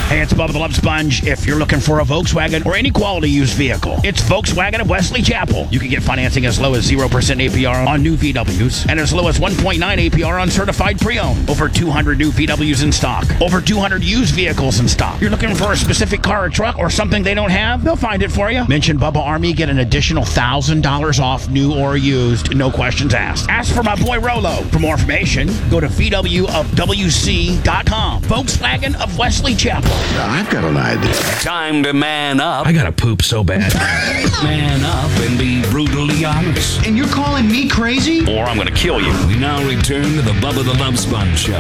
Hey, it's Bubba the Love Sponge. If you're looking for a Volkswagen or any quality used vehicle, it's Volkswagen of Wesley Chapel. You can get financing as low as 0% APR on new VWs and as low as 1.9 APR on certified pre-owned. Over 200 new VWs in stock. Over 200 used vehicles in stock. You're looking for a specific car or truck or something they don't have? They'll find it for you. Mention Bubba Army, get an additional $1,000 off new or used. No questions asked. Ask for my boy Rolo. For more information, go to VWofWC.com. Volkswagen of Wesley Chapel. I've got an idea. Time to man up. I gotta poop so bad. Man up and be brutally honest. And you're calling me crazy? Or I'm gonna kill you. We now return to the Bubba the Love Sponge Show.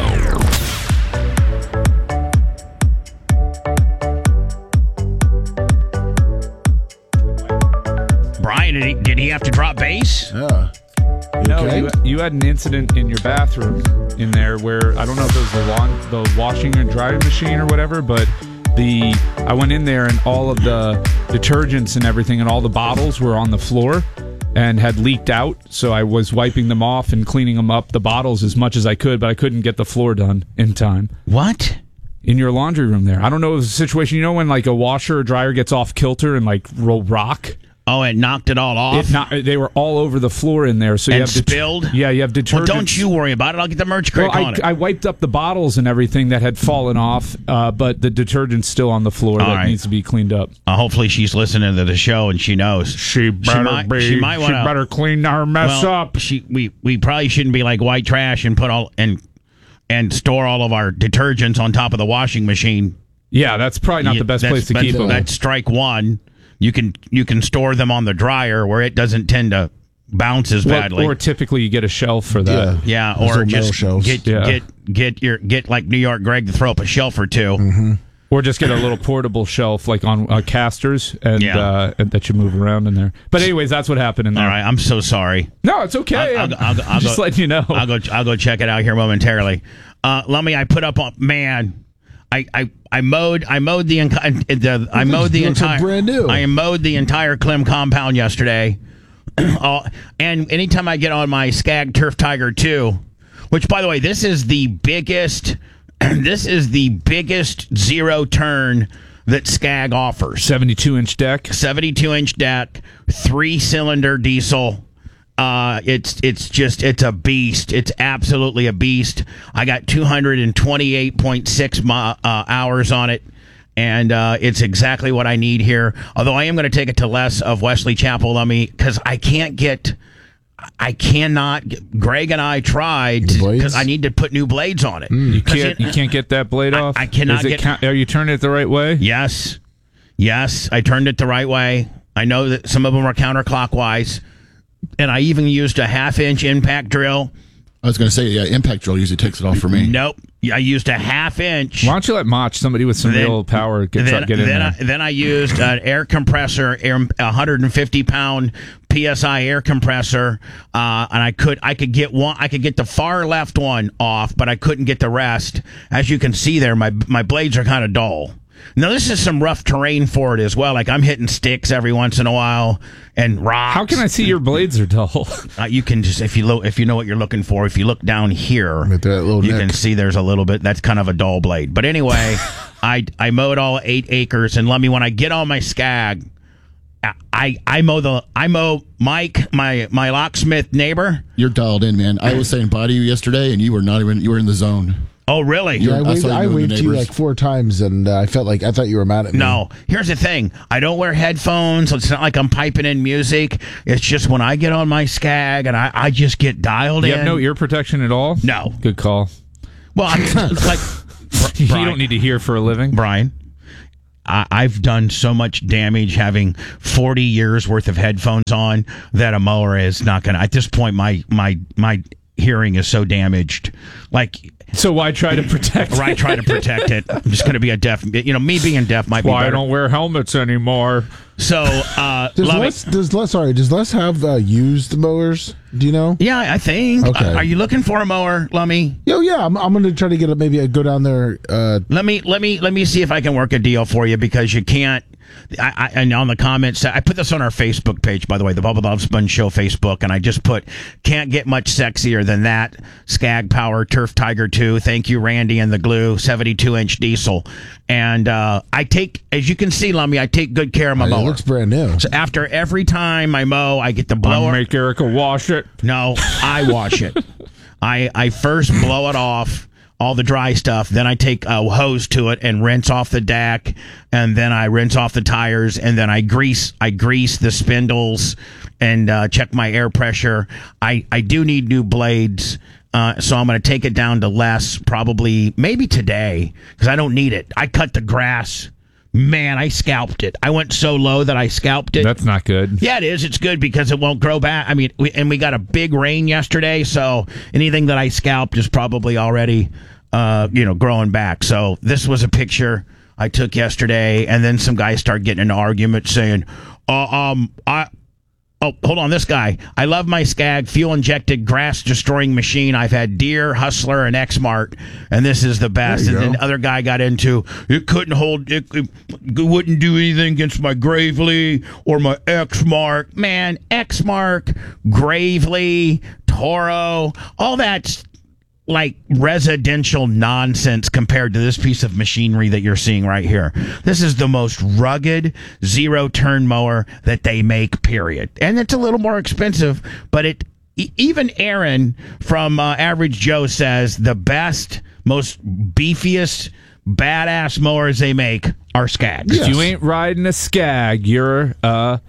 Brian, did he have to drop bass? Yeah. No, okay? you had an incident in your bathroom in there where I don't know if it was the washing and drying machine or whatever, but I went in there and all of the detergents and everything and all the bottles were on the floor and had leaked out. So I was wiping them off and cleaning them up, the bottles, as much as I could, but I couldn't get the floor done in time. What? In your laundry room there. I don't know if it was a situation, when like a washer or dryer gets off kilter and like will rock? Oh, it knocked it all off? They were all over the floor in there. So and you have spilled? Yeah, you have detergent. Well, don't you worry about it. I'll get the merch crate on it. I wiped up the bottles and everything that had fallen off, but the detergent's still on the floor needs to be cleaned up. Hopefully she's listening to the show and she knows. She better clean her mess up. We probably shouldn't be like white trash and put and store all of our detergents on top of the washing machine. Yeah, that's probably not the best place to keep them. That's strike one. You can store them on the dryer where it doesn't tend to bounce as badly. Or typically you get a shelf for that. Yeah, or just get like New York Greg to throw up a shelf or two. Mm-hmm. Or just get a little portable shelf like on casters and that you move around in there. But anyways, that's what happened in there. All right, I'm so sorry. No, it's okay. I'll just letting you know. I'll go check it out here momentarily. I put up on I mowed the entire Clem compound yesterday. And anytime I get on my Skag Turf Tiger 2, which by the way, this is the biggest zero turn that Skag offers. 72-inch deck. 72-inch deck, 3-cylinder diesel. It's a beast. It's absolutely a beast. I got 228.6 hours on it, and it's exactly what I need here. Although I am going to take it to Les of Wesley Chapel, because Greg and I tried because I need to put new blades on it. You can't get that blade off? I cannot Are you turning it the right way? Yes, I turned it the right way. I know that some of them are counterclockwise. And I even used a 1/2-inch impact drill. I was going to say, impact drill usually takes it off for me. Nope. I used a 1/2-inch. Why don't you let Mach, somebody with some real power, get in there? Then I used an air compressor, a 150-pound PSI air compressor, and I could get the far left one off, but I couldn't get the rest. As you can see there, my blades are kind of dull. Now, this is some rough terrain for it as well. Like, I'm hitting sticks every once in a while and rocks. How can I see your blades are dull? You can just, if you know what you're looking for, if you look down here, you can see there's a little bit. That's kind of a dull blade. But anyway, I mowed all 8 acres, and when I get on my Skag, I mow Mike, my locksmith neighbor. You're dialed in, man. I was saying bye to you yesterday, and you were in the zone. Oh, really? Yeah, I waved to you like 4 times, and I thought you were mad at me. No. Here's the thing. I don't wear headphones. So it's not like I'm piping in music. It's just when I get on my Skag and I just get dialed in. You have no ear protection at all? No. Good call. Well, you don't need to hear for a living. Brian, I've done so much damage having 40 years worth of headphones on that a mower is not going to. At this point, my hearing is so damaged. So why try to protect it? Right, try to protect it. I'm just going to be a deaf. Me being deaf might be better. Why I don't wear helmets anymore. So, does Les have used mowers? Do you know? Yeah, I think. Okay. Are you looking for a mower, Lummy? Yeah. I'm going to try to get go down there. Let me see if I can work a deal for you, because you can't. And on the comments, I put this on our Facebook page, by the way, the Bubba the Love Sponge Show Facebook, and I just put, can't get much sexier than that Skag Power Turf Tiger 72. Thank you, Randy and the glue, 72-inch diesel. And I take, as you can see, Lummy, I take good care of my It mower. looks brand new. So after every time I mow, I get the blower. Make Erica wash it. No, I wash it. I first blow it off, all the dry stuff. Then I take a hose to it and rinse off the deck, and then I rinse off the tires, and then I grease the spindles and check my air pressure. I do need new blades, so I'm going to take it down to less, probably maybe today, because I don't need it. I cut the grass. Man, I scalped it. I went so low that I scalped it. That's not good. Yeah, it is. It's good because it won't grow back. I mean, we got a big rain yesterday, so anything that I scalped is probably already, growing back. So this was a picture I took yesterday, and then some guys start getting in an argument saying, hold on, this guy. I love my Skag fuel-injected grass-destroying machine. I've had Deere, Hustler, and Exmart, and this is the best. And then the other guy got into, it wouldn't do anything against my Gravely or my Exmark. Man, Exmark, Gravely, Toro, all that's like residential nonsense compared to this piece of machinery that you're seeing right here. This is the most rugged zero-turn mower that they make, period. And it's a little more expensive, but even Aaron from Average Joe says the best, most beefiest, badass mowers they make are Skags. If you ain't riding a Skag, you're a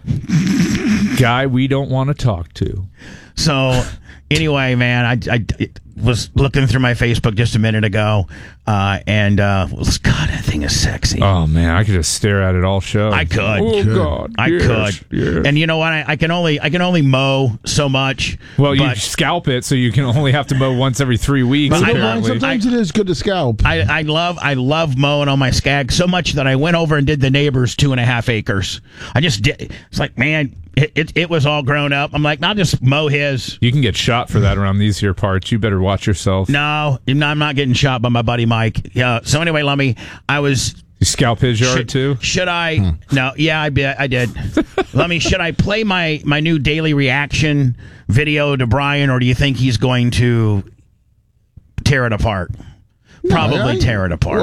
guy we don't want to talk to. So anyway, man, I was looking through my Facebook just a minute ago, and God, that thing is sexy. Oh man, I could just stare at it all show. I could. Oh God, I could. Yes. And you know what? I can only mow so much. Well, you but scalp it, so you can only have to mow once every 3 weeks. But apparently. Sometimes it is good to scalp. I love mowing on my Skag so much that I went over and did the neighbor's 2.5 acres. I just did. It's like, man, it was all grown up. I'm like, I'll just mow his. You can get shot for that around these here parts. You better watch yourself. No, I'm not getting shot by my buddy Mike. Yeah. So anyway, Lummy, You scalp his yard too? Should I? No. Yeah, I did. Lummy, should I play my new daily reaction video to Brian, or do you think he's going to tear it apart? Probably tear it apart.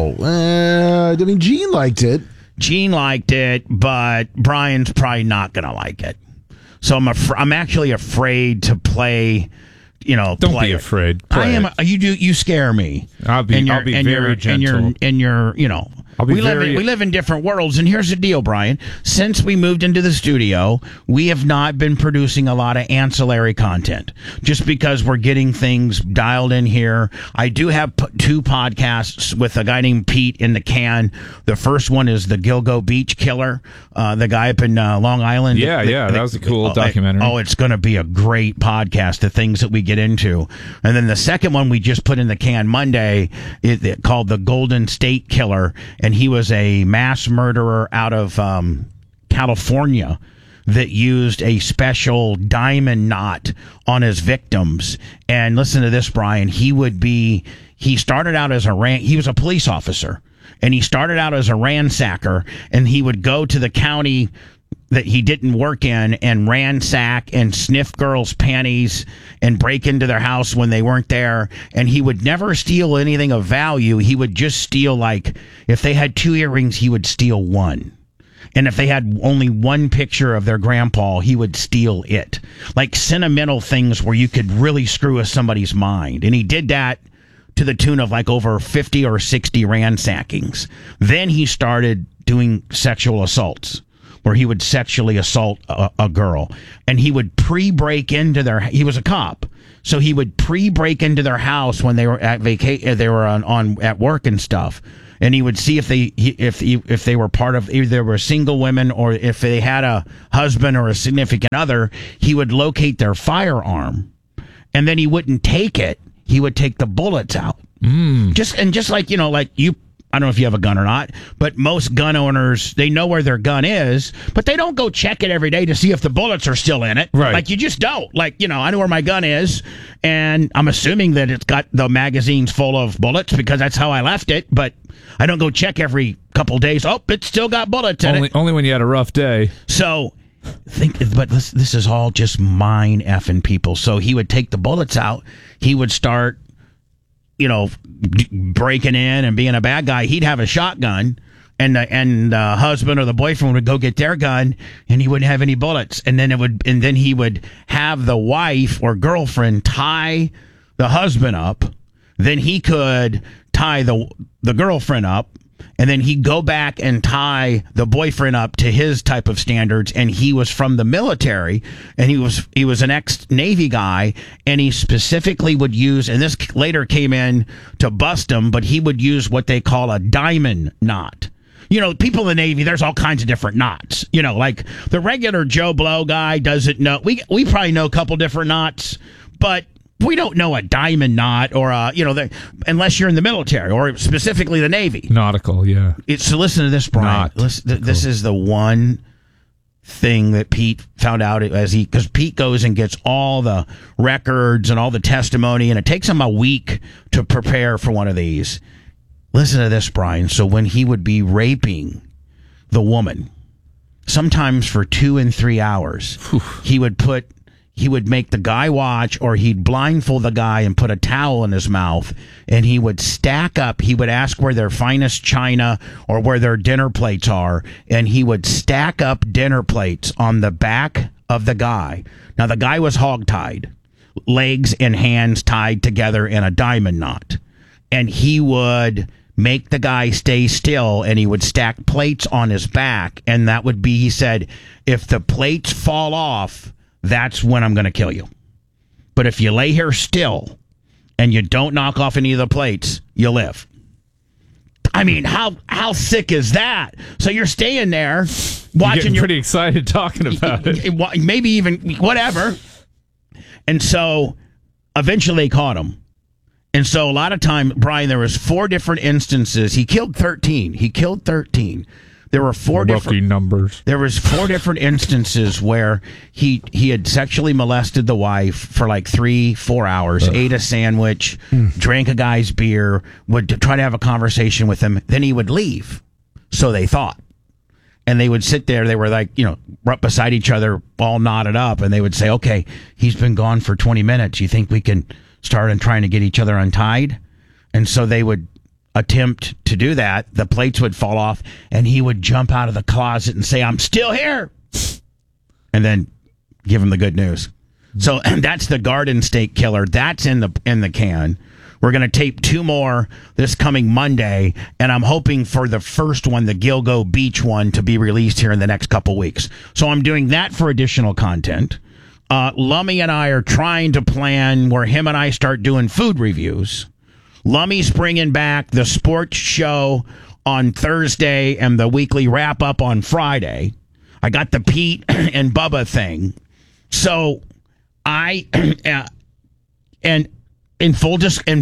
Well, I mean, Gene liked it. Gene liked it, but Brian's probably not going to like it. So I'm actually afraid to play. Don't be afraid. I am. You scare me. I'll be very gentle. We live in different worlds, and here's the deal, Brian. Since we moved into the studio, we have not been producing a lot of ancillary content, just because we're getting things dialed in here. I do have 2 podcasts with a guy named Pete in the can. The first one is the Gilgo Beach Killer, the guy up in Long Island. That was a cool documentary. It's going to be a great podcast, the things that we get into. And then the second one we just put in the can Monday, called the Golden State Killer, and he was a mass murderer out of California that used a special diamond knot on his victims. And listen to this, Brian. He started out as he was a police officer, and he started out as a ransacker, and he would go to the county that he didn't work in and ransack and sniff girls' panties and break into their house when they weren't there. And he would never steal anything of value. He would just steal, like, if they had 2 earrings, he would steal 1. And if they had only 1 picture of their grandpa, he would steal it. Like sentimental things where you could really screw with somebody's mind. And he did that to the tune of like over 50 or 60 ransackings. Then he started doing sexual assaults, where he would sexually assault a girl, and he would pre-break into he was a cop, so he would pre-break into their house when they were at they were at work and stuff, and he would see if they were part of, either they were single women or if they had a husband or a significant other. He would locate their firearm, and then he wouldn't take it. He would take the bullets out. Just like, like you. I don't know if you have a gun or not, but most gun owners, they know where their gun is, but they don't go check it every day to see if the bullets are still in it. Right. Like, you just don't. Like, I know where my gun is, and I'm assuming that it's got the magazines full of bullets because that's how I left it, but I don't go check every couple days. Oh, it's still got bullets in it. Only when you had a rough day. So, but this is all just mind effing people. So he would take the bullets out. He would start breaking in and being a bad guy, he'd have a shotgun. And the husband or the boyfriend would go get their gun, and he wouldn't have any bullets. And then he would have the wife or girlfriend tie the husband up. Then he could tie the girlfriend up, and then he'd go back and tie the boyfriend up to his type of standards. And he was from the military, and he was an ex-Navy guy, and he specifically would use, and this later came in to bust him, but he would use what they call a diamond knot. People in the Navy, there's all kinds of different knots. Like the regular Joe Blow guy doesn't know. We probably know a couple different knots, but we don't know a diamond knot or unless you're in the military or specifically the Navy. Nautical, yeah. So listen to this, Brian. This is the one thing that Pete found out because Pete goes and gets all the records and all the testimony, and it takes him a week to prepare for one of these. Listen to this, Brian. So when he would be raping the woman, sometimes for 2 and 3 hours, he would make the guy watch, or he'd blindfold the guy and put a towel in his mouth, and he would stack up. He would ask where their finest china or where their dinner plates are, and he would stack up dinner plates on the back of the guy. Now, the guy was hogtied, legs and hands tied together in a diamond knot, and he would make the guy stay still, and he would stack plates on his back, and that would be, he said, if the plates fall off, that's when I'm going to kill you. But if you lay here still and you don't knock off any of the plates, you live. I mean, how sick is that? So you're staying there watching. You're pretty excited talking about it. Maybe even whatever. And so eventually they caught him. And so a lot of time, Brian, there was 4 different instances. He killed 13. There were 4 different numbers. There was 4 different instances where he had sexually molested the wife for like 3-4 hours, ate a sandwich, drank a guy's beer, would try to have a conversation with him. Then he would leave. So they thought. And they would sit there. They were like, right beside each other, all knotted up. And they would say, okay, he's been gone for 20 minutes. You think we can start trying to get each other untied? And so they would attempt to do that. The plates would fall off, and he would jump out of the closet and say, I'm still here, and then give him the good news. So that's the Garden State Killer. That's in the can. We're going to tape 2 more this coming Monday, and I'm hoping for the first one, the Gilgo Beach one, to be released here in the next couple weeks. So I'm doing that for additional content. Lummy and I are trying to plan where him and I start doing food reviews. Lummy's bringing back the sports show on Thursday and the weekly wrap-up on Friday. I got the Pete and Bubba thing. So I and in full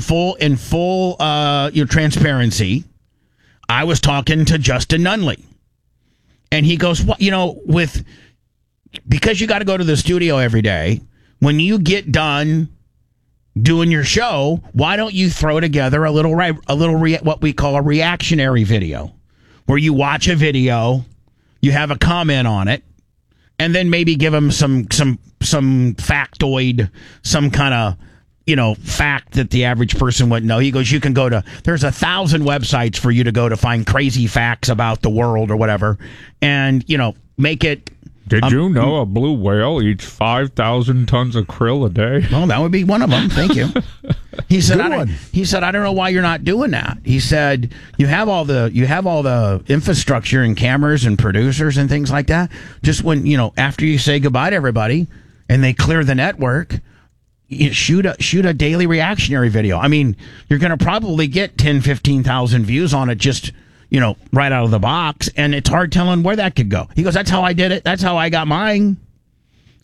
transparency, I was talking to Justin Nunley, and he goes, "What because you got to go to the studio every day. When you get done doing your show, why don't you throw together a little what we call a reactionary video, where you watch a video, you have a comment on it, and then maybe give them some factoid, some kind of fact that the average person wouldn't know." He goes, there's 1,000 websites for you to go to find crazy facts about the world or whatever, and make it. Did you know a blue whale eats 5,000 tons of krill a day? Well, that would be one of them. Thank you. He said, I don't know why you're not doing that. He said, you have all the infrastructure and cameras and producers and things like that. Just when, after you say goodbye to everybody and they clear the network, you shoot a daily reactionary video. I mean, you're going to probably get 10, 15,000 views on it just right out of the box, and it's hard telling where that could go. He goes, that's how I did it. That's how I got mine.